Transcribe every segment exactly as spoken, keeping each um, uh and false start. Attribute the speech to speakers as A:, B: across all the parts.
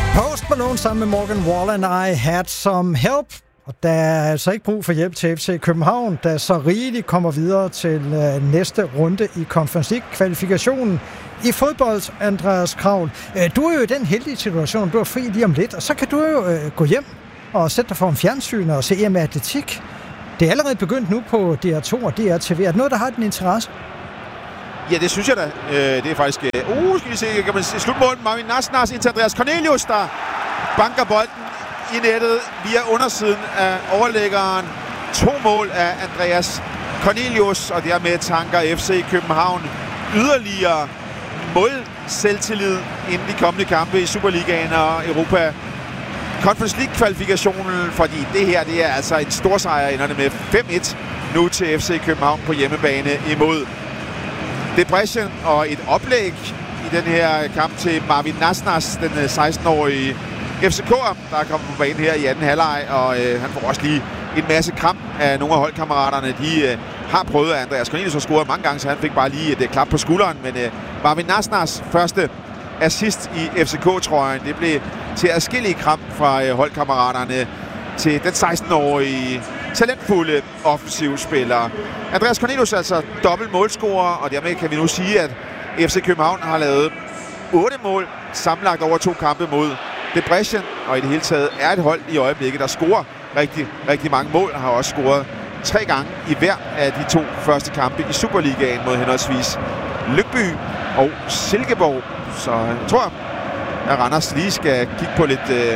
A: Post Malone sammen med Morgan Wallen, I Had Some Help. Og der er altså ikke brug for hjælp til F C København, der så rigeligt kommer videre til øh, næste runde i Conference League-kvalifikationen i fodbold, Andreas Kraul. Øh, du er jo i den heldige situation, du er fri lige om lidt, og så kan du jo øh, gå hjem og sætte dig for en fjernsyn og se E M Atletik. Det er allerede begyndt nu på D R to og D R T V. Er det noget, der har din interesse?
B: Ja, det synes jeg da. Øh, det er faktisk... Uh, skal vi se, kan man se slutmålen. Marvin Nasnas ind til Andreas Cornelius, der banker bolden i nettet via undersiden af overlæggeren. To mål af Andreas Cornelius, og dermed tanker F C København yderligere mål-selvtillid inden de kommende kampe i Superligaen og Europa Conference League-kvalifikationen, fordi det her, det er altså en stor sejr, enderne med fem et nu til F C København på hjemmebane imod Debrecen, og et oplæg i den her kamp til Marvin Nasnas, den seksten-årige F C K'er, der er kommet på banen her i anden halvleg, og øh, han får også lige en masse kramp af nogle af holdkammeraterne. De øh, har prøvet, at Andreas Cornelius har scoret mange gange, så han fik bare lige et øh, klap på skulderen, men øh, Marvin Nasnas første assist i F C K-trøjen, det blev til adskillige kramp fra øh, holdkammeraterne til den seksten-årige talentfulde offensivspiller. Andreas Cornelius er altså dobbelt målscorer, og dermed kan vi nu sige, at F C København har lavet otte mål sammenlagt over to kampe mod Debrecen, og i det hele taget er et hold i øjeblikket, der scorer rigtig, rigtig mange mål, og har også scoret tre gange i hver af de to første kampe i Superligaen mod henholdsvis Lyngby og Silkeborg. Så jeg tror, at Randers lige skal kigge på lidt øh,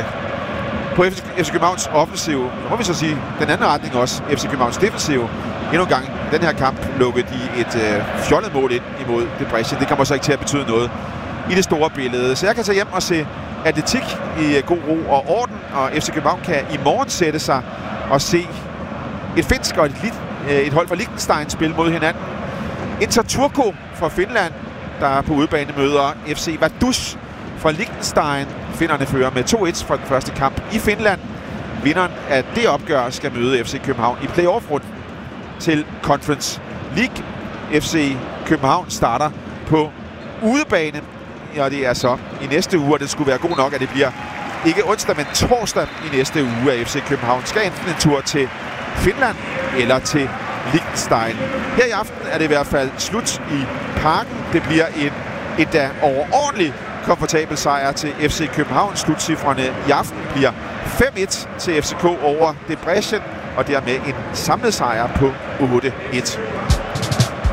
B: på F C Københavns offensiv. Så må vi så sige den anden retning også, F C Københavns defensiv. Endnu en gang den her kamp lukkede de et øh, fjollet mål ind imod Debrecen. Det kommer så ikke til at betyde noget i det store billede. Så jeg kan tage hjem og se atletik i god ro og orden, og F C København kan i morgen sætte sig og se et finsk og et, et hold fra Liechtenstein spille mod hinanden. Inter Turku fra Finland, der på udebane møder F C Vaduz fra Liechtenstein. Finnerne fører med to et fra den første kamp i Finland. Vinderen af det opgør skal møde F C København i playoff-runden til Conference League. F C København starter på udebane, og det er så i næste uge, og det skulle være god nok, at det bliver ikke onsdag, men torsdag i næste uge, at F C København skal enten en tur til Finland eller til Liechtenstein. Her i aften er det i hvert fald slut i Parken. Det bliver en endda overordentlig komfortabel sejr til F C København. Slutcifrene i aften bliver fem et til F C K over Debrecen, og dermed en samlet sejr på otte et.